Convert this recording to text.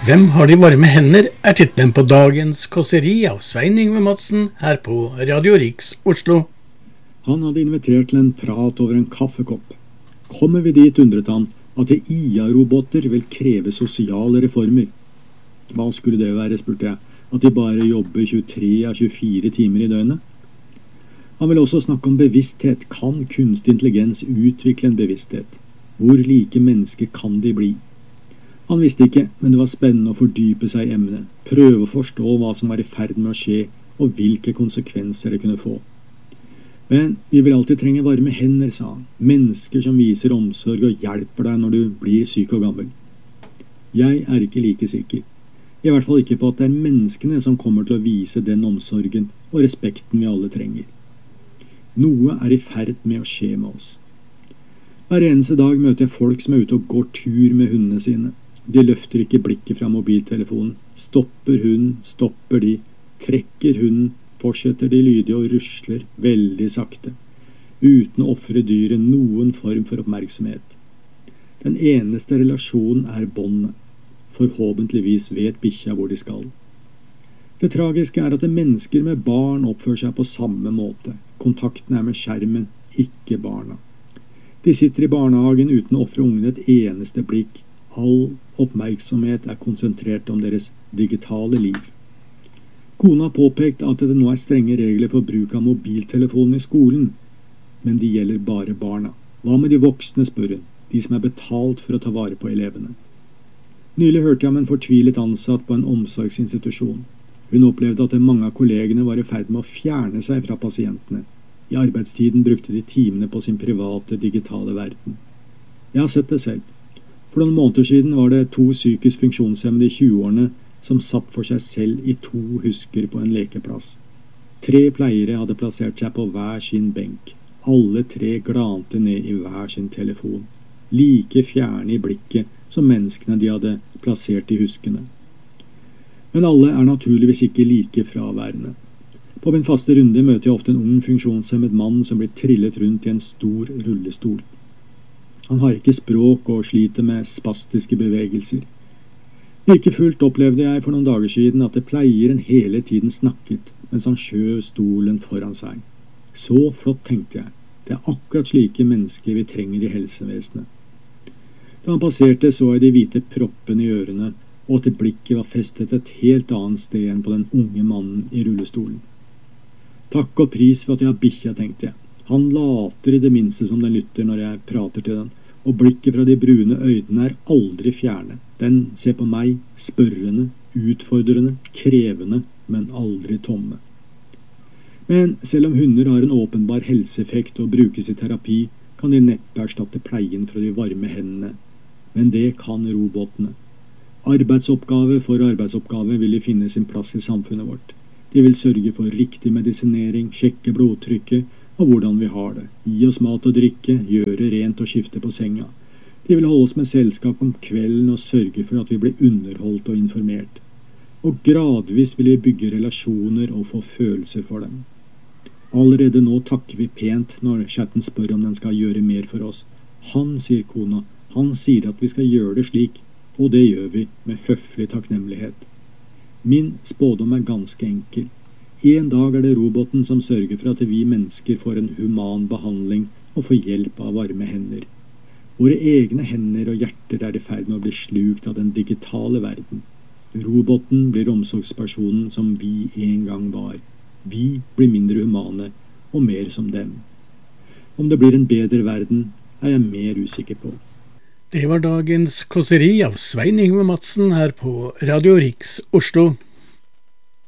Hvem har de varme hender er titlen på dagens kåseri av Svein Yngve Madsen her på Radio Riks Oslo. Han hadde invitert til en prat over en kaffekopp. Kommer vi dit, undret han, at IA-roboter vil kreve sosiale reformer. Hva skulle det være, spurte jeg, at de bare jobber 23 av 24 timer i døgnet? Han vil også snakke om bevissthet. Kan kunstig intelligens utvikle en bevissthet? Hvor like mennesker kan de bli? Han visste ikke, men det var spennende å fordype seg i emnet, prøve å forstå hva som var i ferd med å skje, og hvilke konsekvenser det kunne få. Men vi vil alltid trenge varme hender, sa han. Mennesker som viser omsorg og hjelper deg når du blir syk og gammel. Jeg er ikke like sikker. I hvert fall ikke på at det er menneskene som kommer til å vise den omsorgen og respekten vi alle trenger. Noe er i ferd med å skje med oss. Hver eneste dag møter jeg folk som er ute og går tur med hundene sine. De løfter ikke blikket fra mobiltelefonen. Stopper hunden, stopper de. Trekker hunden, fortsetter de lydige og rusler veldig sakte, uten å offre dyret noen form for oppmerksomhet. Den eneste relasjonen er båndet. Forhåpentligvis vet bikkja hvor de skal. Det tragiske er at mennesker med barn oppfører seg på samme måte. Kontakten er med skjermen, ikke barna. De sitter i barnehagen uten å offre ungene et eneste blikk. All oppmerksomhet er konsentrert om deres digitale liv. Kona har påpekt at det nå er strenge regler for bruk av mobiltelefonen i skolen, men de gjelder bare barna. Hva med de voksne, spør hun, de som er betalt for å ta vare på elevene. Nylig hørte jeg om en fortvilet ansatt på en omsorgsinstitusjon. Hun opplevde at mange av kollegene var i ferd med å fjerne seg fra pasientene. I arbeidstiden brukte de timene på sin private digitale verden. Jeg har sett det selv. For noen måneder siden var det 2 psykisk funksjonshemmede i 20-årene som satt for seg selv i 2 husker på en lekeplass. 3 pleiere hadde plassert seg på hver sin benk. Alle 3 glante ned i hver sin telefon, like fjerne i blikket som menneskene de hadde plassert i huskene. Men alle er naturligvis ikke like fraværende. På min faste runde møter jeg ofte en ung funksjonshemmet mann som blir trillet rundt i en stor rullestol. Han har ikke språk og sliter med spastiske bevegelser. Like fullt opplevde jeg for noen dager siden at pleieren hele tiden snakket mens han skjøv stolen foran seg. Så flott, tenkte jeg. Det er akkurat slike mennesker vi trenger i helsevesenet. Da han passerte så jeg de hvite proppene i ørene, og at blikket var festet et helt annet sted enn på den unge mannen i rullestolen. Takk og pris for at jeg har bikkja, tenkte jeg. Han later i det minste som den lytter når jeg prater til den, og blikket fra de brune øynene er aldri fjerne. Den ser på meg, spørrende, utfordrende, krevende, men aldri tomme. Men selv om hunder har en åpenbar helseeffekt og brukes i terapi, kan de neppe erstatte pleien fra de varme hendene. Men det kan robotene. Arbeidsoppgave for arbeidsoppgave vil de finne sin plass i samfunnet vårt. De vil sørge for riktig medisinering, sjekke blodtrykket og hvordan vi har det. Gi oss mat og drikke, gjøre rent og skifte på senga. De vil holde oss med selskap om kvelden og sørge for at vi blir underholdt og informert. Og gradvis vil vi bygge relasjoner og få følelser for dem. Allerede nå takker vi pent når chatten spør om den skal gjøre mer for oss. Han, sier kona, han sier at vi skal gjøre det slik, og det gjør vi med høflig takknemlighet. Min spådom er ganske enkel. En dag er det roboten som sørger for at vi mennesker får en human behandling og får hjelp av varme hender. Våre egne hender og hjerter er i ferd med å bli slukt av den digitale verden. Roboten blir omsorgspersonen som vi en gang var. Vi blir mindre humane og mer som dem. Om det blir en bedre verden, er jeg mer usikker på. Det var dagens kåseri av Svein Yngve Madsen her på Radio Riks Oslo.